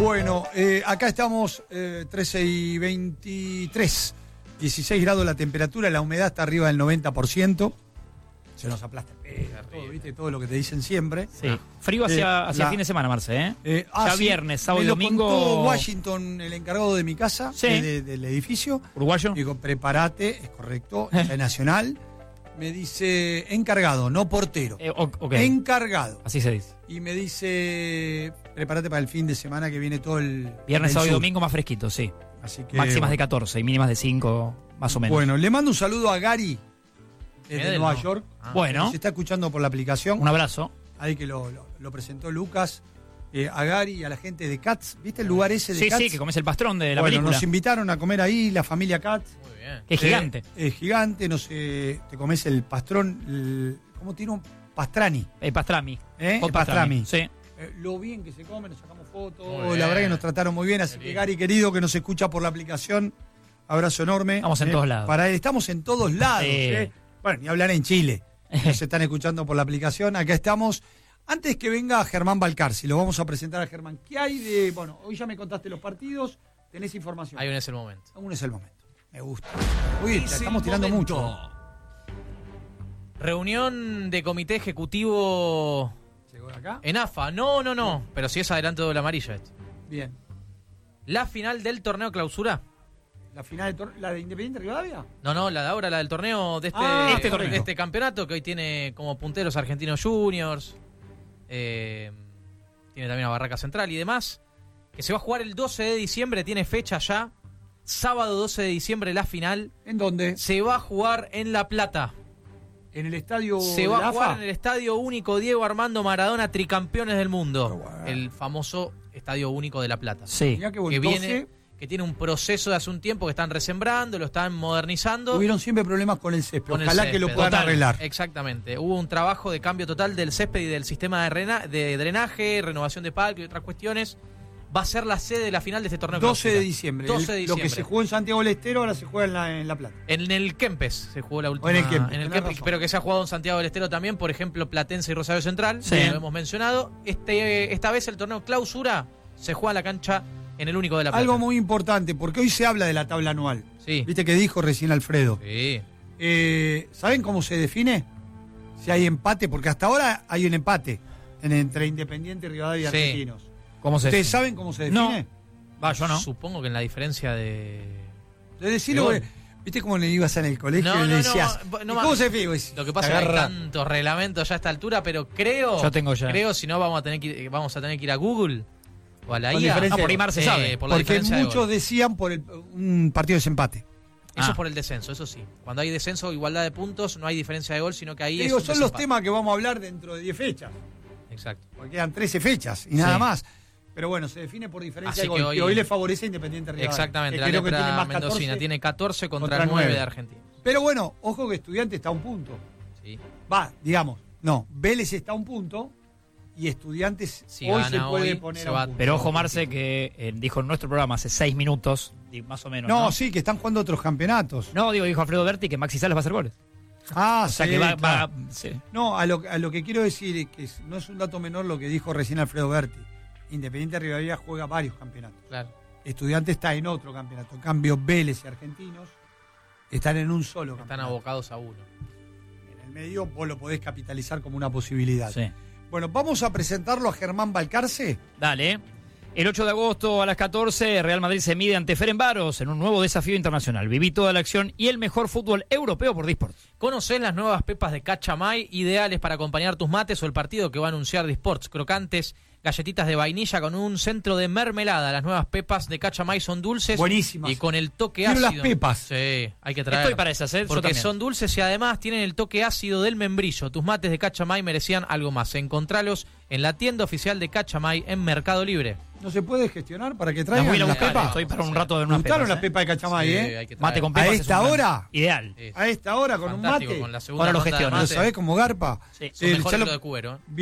Bueno, acá estamos 13 y 23, 16 grados la temperatura, la humedad está arriba del 90%. Se nos aplasta todo, ¿viste? Todo lo que te dicen siempre. Sí. Frío hacia fin de semana, Marce, ¿eh? Ya sí, viernes, sábado y me domingo. Lo contó Washington, el encargado de mi casa, Sí. del edificio. ¿Uruguayo? Digo, prepárate, es correcto, es nacional. Me dice encargado, no portero. Ok. Encargado. Así se dice. Y me dice, prepárate para el fin de semana que viene todo el... Viernes, el sábado y sur. domingo más fresquito, sí. Así que, Máximas de 14 y mínimas de 5, más o menos. Bueno, le mando un saludo a Gary, de Nueva York. Bueno, Se está escuchando por la aplicación. un abrazo. Ahí que lo presentó Lucas. A Gary y a la gente de Katz. ¿Viste el lugar ese de Sí, Katz? sí, que comes el pastrón de la Bueno, película. nos invitaron a comer ahí, la familia Katz. Muy bien. Que es gigante. Es gigante, no sé, te comes el pastrón, ¿cómo tiene un pastrani? Pastrami. El pastrami. Sí. Lo bien que se come, nos sacamos fotos, Muy la bien. verdad que nos trataron muy bien, así que Gary querido que nos escucha por la aplicación, abrazo enorme. Estamos en todos lados. Para él, estamos en todos lados. Sí. Bueno, ni hablar en Chile, nos están escuchando por la aplicación, acá estamos. Antes que venga Germán Balcarce, lo vamos a presentar a Germán. ¿Qué hay de...? Bueno, hoy ya me contaste los partidos, tenés información. Ahí es el momento. Aún es el momento. Me gusta. Uy, estamos tirando mucho. Reunión de comité ejecutivo ¿Llegó de acá? en AFA. No. Pero sí es adelanto de la amarilla esto. Bien. La final del torneo clausura. ¿La final la de Independiente Rivadavia? No, la de ahora, la del torneo de torneo. este campeonato que hoy tiene como punteros Argentinos Juniors. Tiene también a Barraca Central y demás. Que se va a jugar el 12 de diciembre, tiene fecha ya. Sábado 12 de diciembre la final. ¿En dónde? Se va a jugar en La Plata. ¿En el estadio Se de va la a jugar AFA? en el Estadio Único Diego Armando Maradona, tricampeones del mundo. Qué bueno. El famoso Estadio Único de La Plata. Sí. Mirá qué Que bueno. viene, que tiene un proceso de hace un tiempo que están resembrando, lo están modernizando. Tuvieron siempre problemas con el césped. Con el Ojalá que césped. lo puedan Total, arreglar. Exactamente. Hubo un trabajo de cambio total del césped y del sistema de drenaje, renovación de palco y otras cuestiones. Va a ser la sede de la final de este torneo. 12 de clausura. diciembre. 12 de Lo que diciembre. se jugó en Santiago del Estero ahora se juega en la Plata. En el Kempes se jugó la última. en el Kempes, tenés Kempes, razón. pero que se ha jugado en Santiago del Estero también, por ejemplo, Platense y Rosario Central, Sí. lo hemos mencionado. Esta vez el torneo clausura se juega en la cancha en el Único de La Plata. Algo muy importante, porque hoy se habla de la tabla anual. Sí. ¿Viste que dijo recién Alfredo? Sí. ¿Saben cómo se define? Si hay empate, porque hasta ahora hay un empate entre Independiente, Rivadavia y Sí. Argentinos. ¿Cómo se ¿Ustedes saben cómo se define? Va, yo no. Supongo que en la diferencia de. De decirlo, Pero- ¿viste cómo le ibas en el colegio No, y le no, decías? no, ¿y no ¿Cómo más. se define? Pues, Lo que pasa es que hay tantos reglamentos ya a esta altura, pero creo. Yo tengo ya. Creo, si no, vamos a tener que ir a Google o a la Con IA. diferencia por ahí Marce sabe. Por la Porque diferencia de muchos gol. decían por un partido de desempate. Eso Ah. es por el descenso, eso sí. Cuando hay descenso o igualdad de puntos, no hay diferencia de gol, sino que ahí Te es digo, un son los desempate. temas que vamos a hablar dentro de 10 fechas. Exacto. Porque quedan 13 fechas y nada Sí. más. Pero bueno, se define por diferencia Así de que gol. hoy- Y hoy le favorece a Independiente Rivadavia. Exactamente. Que La creo que tiene letra más mendocina 14. tiene 14 contra contra 9 9 de Argentina. Pero bueno, ojo que Estudiante está a un punto. Sí. Digamos, no, Vélez está a un punto y Estudiantes Si hoy gana se puede hoy, poner se a va- un punto. Pero ojo, Marce, que dijo en nuestro programa hace 6 minutos, más o menos. No, sí, que están jugando otros campeonatos. No, dijo Alfredo Berti que Maxi Salas va a hacer goles. Ah, O sea sí, que va. claro. Sí. No, a lo que quiero decir es que no es un dato menor lo que dijo recién Alfredo Berti. Independiente Rivadavia juega varios campeonatos. Claro. Estudiante está en otro campeonato. En cambio, Vélez y Argentinos están en un solo Están campeonato. abocados a uno. En el medio vos lo podés capitalizar como una posibilidad. Sí. Bueno, vamos a presentarlo a Germán Balcarce. Dale. El 8 de agosto a las 14, Real Madrid se mide ante Ferencváros en un nuevo desafío internacional. Viví toda la acción y el mejor fútbol europeo por Disport. ¿Conocés las nuevas pepas de Cachamay, ideales para acompañar tus mates o el partido que va a anunciar Disports? Crocantes, galletitas de vainilla con un centro de mermelada. Las nuevas pepas de Cachamay son dulces. Buenísimas. Y con el toque Quiero ácido. las pepas. Sí, hay que traer. Estoy para esas, ¿eh? Yo Porque también. son dulces y además tienen el toque ácido del membrillo. Tus mates de Cachamay merecían algo más. Encontralos en la tienda oficial de Cachamay en Mercado Libre. ¿No se puede gestionar para que Las traigan voy a ir a las buscar, pepas? estoy para un rato de Me unas gustaron pepas. las pepas de Cachamay, Sí, ¿eh? hay que traer. Mate con ¿A pepas. es esta un plan hora? Ideal. Sí. A esta hora con un Fantástico, mate. con la segunda Ahora lo ronda de gestiono. ¿Lo mate. sabés como garpa? Sí. Son mejor ya que lo- lo de Cubero.